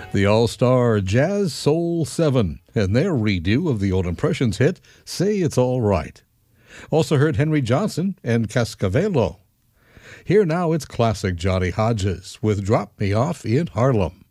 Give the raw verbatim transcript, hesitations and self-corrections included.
The All-Star Jazz Soul seven and their redo of the Old Impressions hit Say It's All Right. Also heard Henry Johnson and Cascavelo. Here now it's classic Johnny Hodges with Drop Me Off in Harlem.